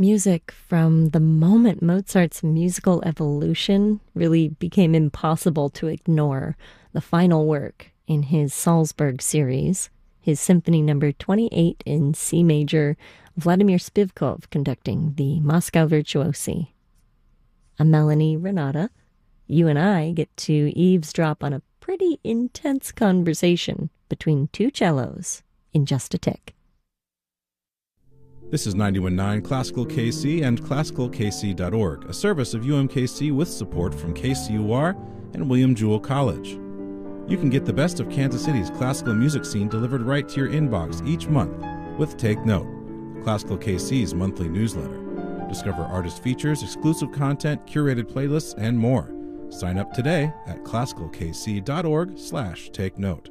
music from the moment Mozart's musical evolution really became impossible to ignore. The final work in his Salzburg series, his Symphony Number 28 in C major, Vladimir Spivkov conducting the Moscow Virtuosi. I'm Melanie Renata. You and I get to eavesdrop on a pretty intense conversation between two cellos in just a tick. This is 91.9 Classical KC and ClassicalKC.org, a service of UMKC with support from KCUR and William Jewell College. You can get the best of Kansas City's classical music scene delivered right to your inbox each month with Take Note, Classical KC's monthly newsletter. Discover artist features, exclusive content, curated playlists, and more. Sign up today at classicalkc.org/take note.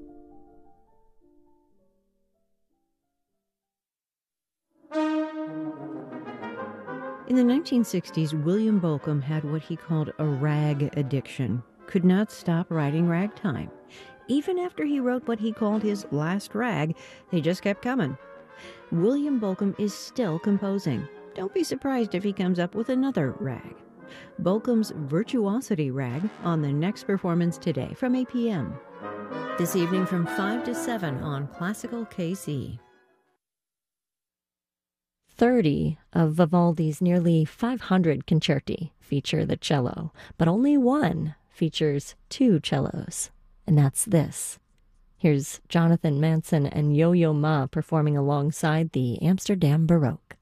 In the 1960s, William Bolcom had what he called a rag addiction. Could not stop writing ragtime. Even after he wrote what he called his last rag, they just kept coming. William Bolcom is still composing. Don't be surprised if he comes up with another rag. Bolcom's Virtuosity Rag on the next performance today from 8 p.m. This evening from 5 to 7 on Classical KC. 30 of Vivaldi's nearly 500 concerti feature the cello, but only one features two cellos, and that's this. Here's Jonathan Manson and Yo-Yo Ma performing alongside the Amsterdam Baroque.